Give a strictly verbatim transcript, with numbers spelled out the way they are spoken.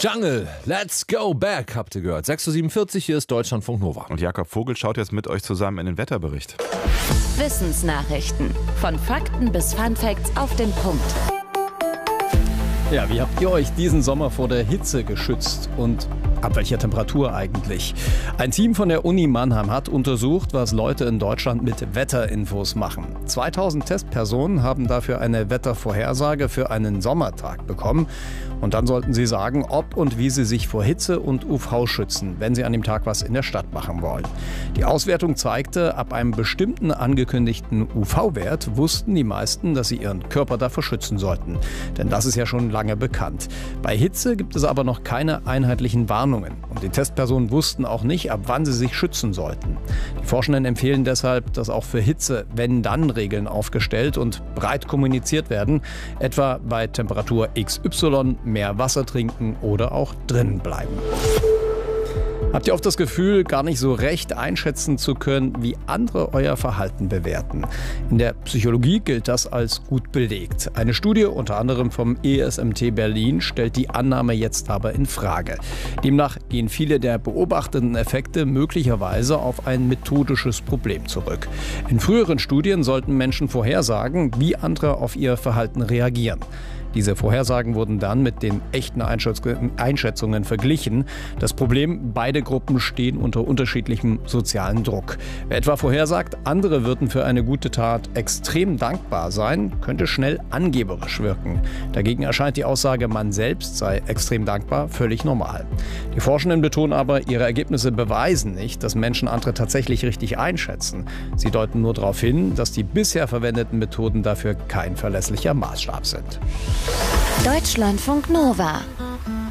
Jungle, let's go back, habt ihr gehört. sechs Uhr siebenundvierzig, hier ist Deutschlandfunk Nova. Und Jakob Vogel schaut jetzt mit euch zusammen in den Wetterbericht. Wissensnachrichten. Von Fakten bis Funfacts auf den Punkt. Ja, wie habt ihr euch diesen Sommer vor der Hitze geschützt und ab welcher Temperatur eigentlich? Ein Team von der Uni Mannheim hat untersucht, was Leute in Deutschland mit Wetterinfos machen. zweitausend Testpersonen haben dafür eine Wettervorhersage für einen Sommertag bekommen. Und dann sollten sie sagen, ob und wie sie sich vor Hitze und U V schützen, wenn sie an dem Tag was in der Stadt machen wollen. Die Auswertung zeigte, ab einem bestimmten angekündigten U V-Wert wussten die meisten, dass sie ihren Körper davor schützen sollten. Denn das ist ja schon lange bekannt. Bei Hitze gibt es aber noch keine einheitlichen Warnungen. Und die Testpersonen wussten auch nicht, ab wann sie sich schützen sollten. Die Forschenden empfehlen deshalb, dass auch für Hitze Wenn-Dann-Regeln aufgestellt und breit kommuniziert werden. Etwa bei Temperatur X Y mehr Wasser trinken oder auch drinnen bleiben. Habt ihr oft das Gefühl, gar nicht so recht einschätzen zu können, wie andere euer Verhalten bewerten? In der Psychologie gilt das als gut belegt. Eine Studie unter anderem vom E S M T Berlin stellt die Annahme jetzt aber in Frage. Demnach gehen viele der beobachteten Effekte möglicherweise auf ein methodisches Problem zurück. In früheren Studien sollten Menschen vorhersagen, wie andere auf ihr Verhalten reagieren. Diese Vorhersagen wurden dann mit den echten Einschätzungen verglichen. Das Problem, beide Gruppen stehen unter unterschiedlichem sozialen Druck. Wer etwa vorhersagt, andere würden für eine gute Tat extrem dankbar sein, könnte schnell angeberisch wirken. Dagegen erscheint die Aussage, man selbst sei extrem dankbar, völlig normal. Die Forschenden betonen aber, ihre Ergebnisse beweisen nicht, dass Menschen andere tatsächlich richtig einschätzen. Sie deuten nur darauf hin, dass die bisher verwendeten Methoden dafür kein verlässlicher Maßstab sind. Deutschlandfunk Nova.